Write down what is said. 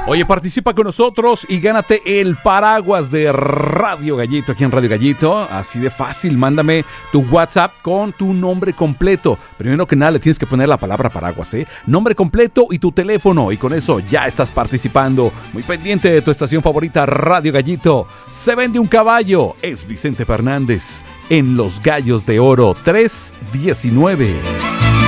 Oye, participa con nosotros y gánate el paraguas de Radio Gallito, aquí en Radio Gallito. Así de fácil, mándame tu WhatsApp con tu nombre completo. Primero que nada le tienes que poner la palabra paraguas, nombre completo y tu teléfono, y con eso ya estás participando. Muy pendiente de tu estación favorita, Radio Gallito. Se vende un caballo, es Vicente Fernández en Los Gallos de Oro 319.